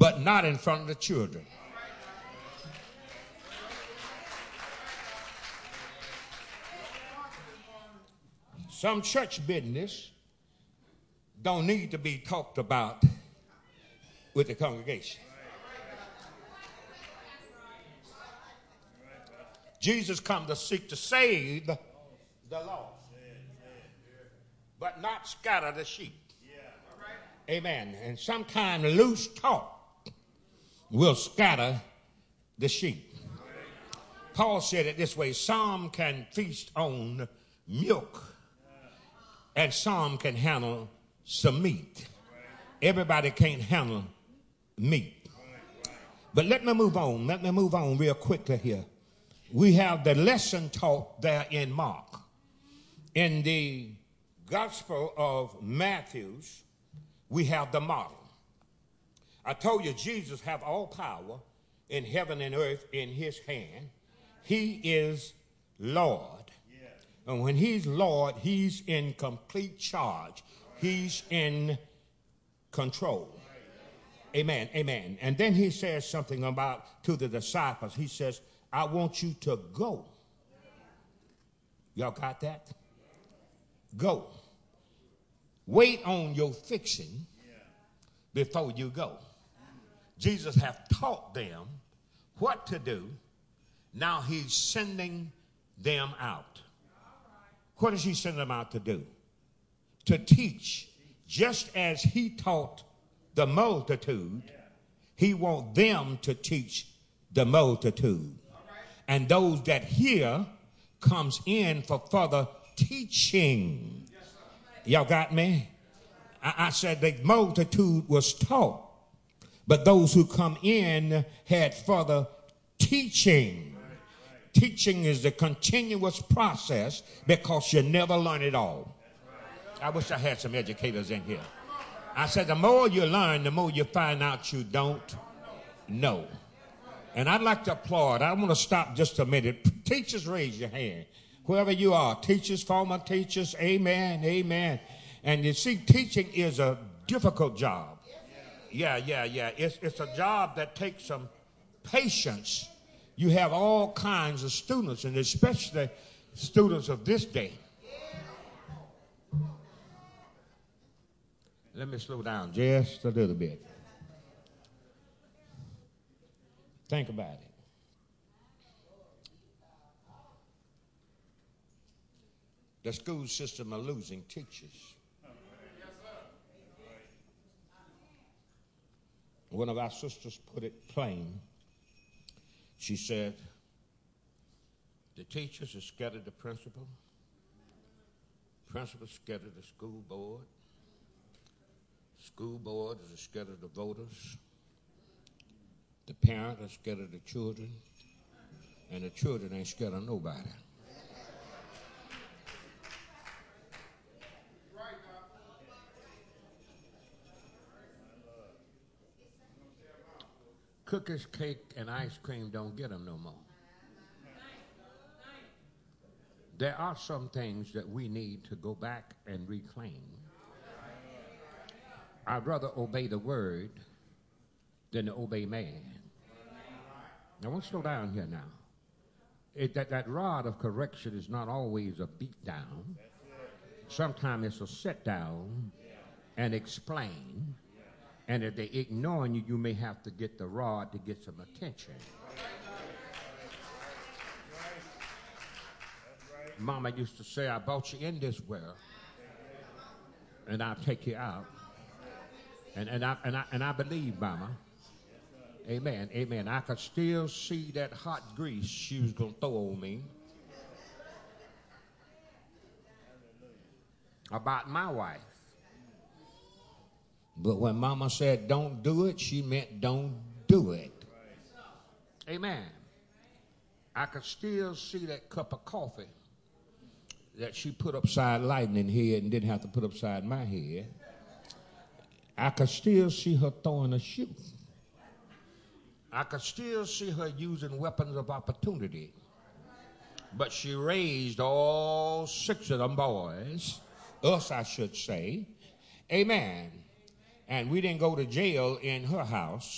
but not in front of the children. Some church business don't need to be talked about with the congregation. Jesus come to seek to save the lost, but not scatter the sheep. Amen. And sometimes loose talk will scatter the sheep. Paul said it this way: some can feast on milk and some can handle some meat. Everybody can't handle meat. But let me move on. Let me move on real quickly here. We have the lesson taught there in Mark. In the Gospel of Matthew, we have the model. I told you Jesus have all power in heaven and earth in his hand. He is Lord. And when he's Lord, he's in complete charge. He's in control. Amen, amen. And then he says something about to the disciples. He says, I want you to go. Y'all got that? Go. Wait on your fixing before you go. Jesus have taught them what to do. Now he's sending them out. What is he sending them out to do? To teach. Just as he taught the multitude, he wants them to teach the multitude. And those that hear comes in for further teaching. Y'all got me? I said the multitude was taught, but those who come in had further teaching. Teaching is the continuous process because you never learn it all. I wish I had some educators in here. I said the more you learn, the more you find out you don't know. And I'd like to applaud. I want to stop just a minute. Teachers, raise your hand. Whoever you are, teachers, former teachers, amen, amen. And you see, teaching is a difficult job. Yeah. It's a job that takes some patience. You have all kinds of students, and especially students of this day. Let me slow down just a little bit. Think about it. The school system are losing teachers. One of our sisters put it plain. She said, the teachers are scared of the principal. Principal scared of the school board. School board is scared of the voters. The parents are scared of the children. And the children ain't scared of nobody. Cookies, cake, and ice cream don't get them no more. There are some things that we need to go back and reclaim. I'd rather obey the word than to obey man. I want to slow down here now. That rod of correction is not always a beat down. Sometimes it's a sit down and explain. And if they're ignoring you, you may have to get the rod to get some attention. Mama used to say, I brought you in this world, and I'll take you out. And I believe, Mama. Amen, amen. I could still see that hot grease she was going to throw on me about my wife. But when Mama said don't do it, she meant don't do it. Amen. I could still see that cup of coffee that she put upside Lightning head and didn't have to put upside my head. I could still see her throwing a shoe. I could still see her using weapons of opportunity. But she raised all 6 of them boys, us I should say. Amen. And we didn't go to jail in her house.